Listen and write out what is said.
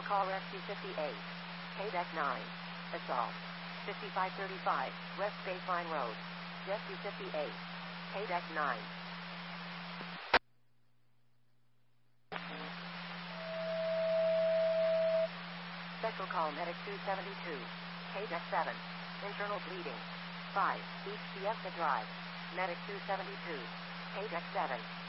call Rescue 58. KDEC 9. Assault. 5535, West Baseline Road. Rescue 58. KDEC 9. Special call Medic 272. KDEC 7. Internal bleeding. 5. East Siesta Drive. Medic 272. KDEC 7.